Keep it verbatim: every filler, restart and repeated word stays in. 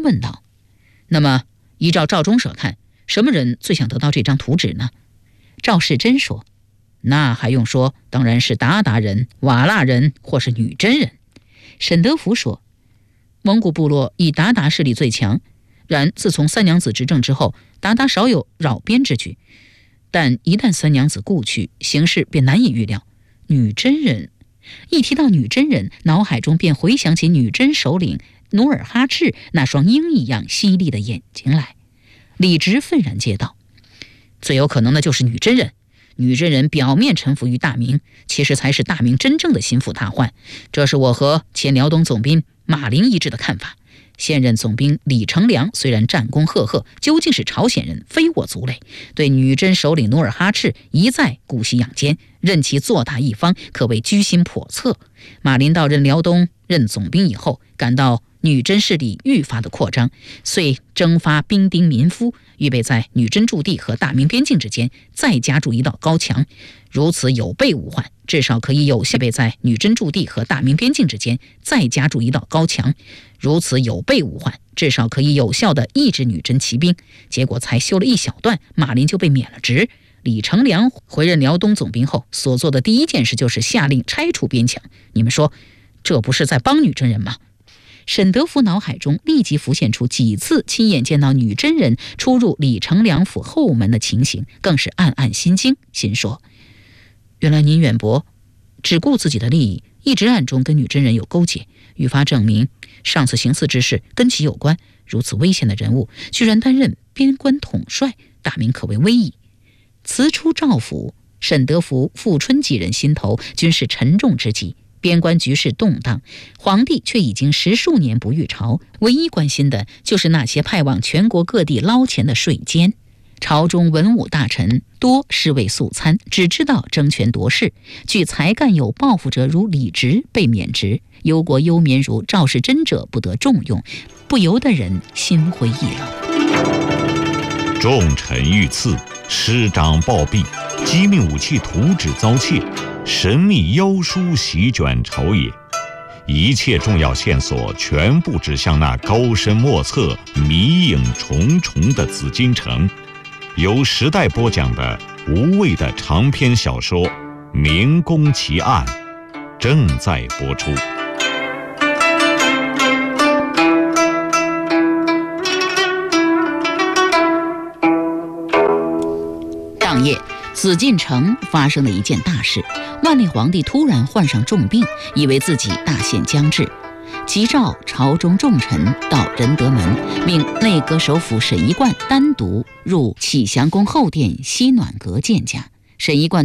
问道：“那么，依照赵中舍看，什么人最想得到这张图纸呢？”赵世珍说：“那还用说，当然是鞑靼人、瓦剌人或是女真人。”沈德福说：“蒙古部落以鞑靼势力最强，然自从三娘子执政之后，鞑靼少有扰边之举。但一旦三娘子故去，形势便难以预料。女真人，一提到女真人，脑海中便回想起女真首领努尔哈赤那双鹰一样犀利的眼睛来。”李直愤然接道：“最有可能的就是女真人。女真人表面臣服于大明，其实才是大明真正的心腹大患。这是我和前辽东总兵马林一致的看法。现任总兵李成梁虽然战功赫赫，究竟是朝鲜人，非我族类，对女真首领努尔哈赤一再姑息养奸，任其做大一方，可谓居心叵测。马林到任辽东任总兵以后，感到女真势力愈发的扩张，遂征发兵丁民夫，预备在女真驻地和大明边境之间再加筑一道高墙，如此有备无患，至少可以有效备在女真驻地和大明边境之间再加筑一道高墙，如此有备无患，至少可以有效地抑制女真骑兵。结果才修了一小段，马林就被免了职。李成梁回任辽东总兵后，所做的第一件事就是下令拆除边墙。你们说，这不是在帮女真人吗？”沈德福脑海中立即浮现出几次亲眼见到女真人出入李成梁府后门的情形，更是暗暗心惊，心说：“原来宁远伯只顾自己的利益，一直暗中跟女真人有勾结，愈发证明上次行刺之事跟其有关。如此危险的人物，居然担任边关统帅，大明可谓危矣。”辞出赵府，沈德福、富春几人心头均是沉重之极。边关局势动荡，皇帝却已经十数年不遇朝，唯一关心的就是那些派往全国各地捞钱的税监。朝中文武大臣多是为素参，只知道争权夺势，具才干有抱负者如李直被免职，忧国忧民如赵世珍者不得重用，不由得人心灰意冷。 重臣遇刺，师长暴毙，机密武器图纸遭窃，神秘妖书席卷朝野，一切重要线索全部指向那高深莫测、迷影重重的紫禁城。由时代播讲的无畏的长篇小说《明宫奇案》正在播出。 当夜，紫禁城发生了一件大事。万历皇帝突然患上重病，以为自己大限将至，急召朝中重臣到仁德门，命内阁首辅沈一贯单独入启祥宫后殿西暖阁见驾。沈一贯